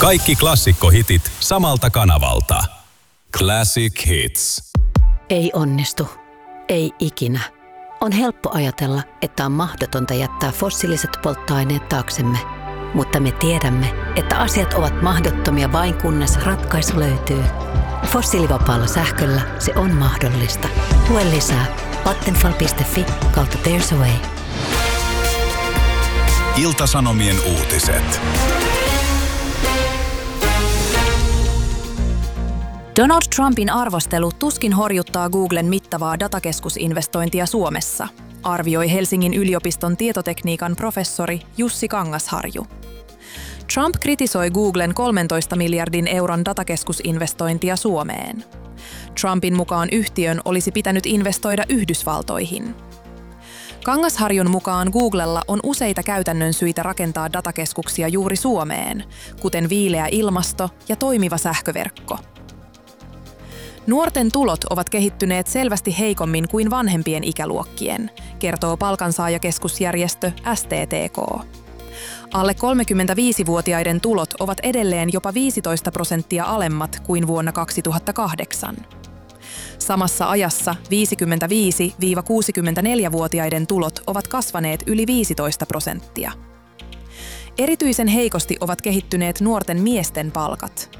Kaikki klassikkohitit samalta kanavalta. Classic Hits. Ei onnistu. Ei ikinä. On helppo ajatella, että on mahdotonta jättää fossiiliset polttoaineet taaksemme. Mutta me tiedämme, että asiat ovat mahdottomia vain kunnes ratkaisu löytyy. Fossiilivapaalla sähköllä se on mahdollista. Lue lisää vattenfall.fi/there's a way. Ilta-Sanomien uutiset. Donald Trumpin arvostelu tuskin horjuttaa Googlen mittavaa datakeskusinvestointia Suomessa, arvioi Helsingin yliopiston tietotekniikan professori Jussi Kangasharju. Trump kritisoi Googlen 13 miljardin euron datakeskusinvestointia Suomeen. Trumpin mukaan yhtiön olisi pitänyt investoida Yhdysvaltoihin. Kangasharjun mukaan Googlella on useita käytännön syitä rakentaa datakeskuksia juuri Suomeen, kuten viileä ilmasto ja toimiva sähköverkko. Nuorten tulot ovat kehittyneet selvästi heikommin kuin vanhempien ikäluokkien, kertoo palkansaajakeskusjärjestö STTK. Alle 35-vuotiaiden tulot ovat edelleen jopa 15% alemmat kuin vuonna 2008. Samassa ajassa 55-64-vuotiaiden tulot ovat kasvaneet yli 15%. Erityisen heikosti ovat kehittyneet nuorten miesten palkat.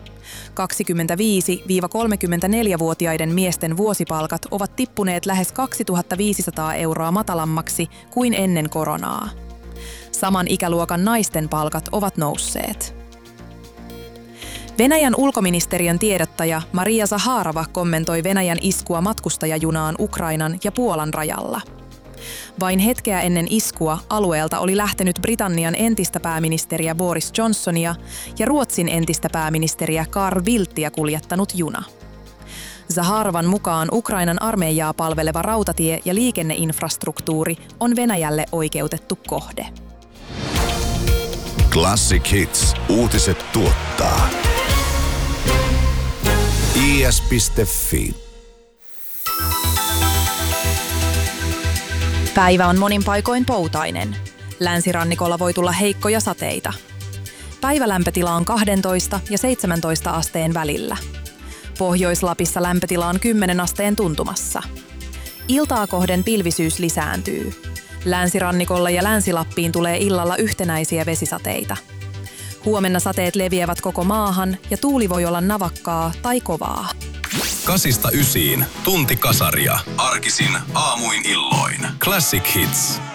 25-34-vuotiaiden miesten vuosipalkat ovat tippuneet lähes 2 500 euroa matalammaksi kuin ennen koronaa. Saman ikäluokan naisten palkat ovat nousseet. Venäjän ulkoministeriön tiedottaja Maria Zaharova kommentoi Venäjän iskua matkustajajunaan Ukrainan ja Puolan rajalla. Vain hetkeä ennen iskua alueelta oli lähtenyt Britannian entistä pääministeriä Boris Johnsonia ja Ruotsin entistä pääministeriä Carl Bildtia kuljettanut juna. Zaharovan mukaan Ukrainan armeijaa palveleva rautatie- ja liikenneinfrastruktuuri on Venäjälle oikeutettu kohde. Classic Hits. Uutiset tuottaa is.fi. Päivä on monin paikoin poutainen. Länsirannikolla voi tulla heikkoja sateita. Päivälämpötila on 12 ja 17 asteen välillä. Pohjois-Lapissa lämpötila on 10 asteen tuntumassa. Iltaa kohden pilvisyys lisääntyy. Länsirannikolla ja Länsi-Lappiin tulee illalla yhtenäisiä vesisateita. Huomenna sateet leviävät koko maahan ja tuuli voi olla navakkaa tai kovaa. 8–9 tunti kasaria. Arkisin aamuin illoin. Classic Hits.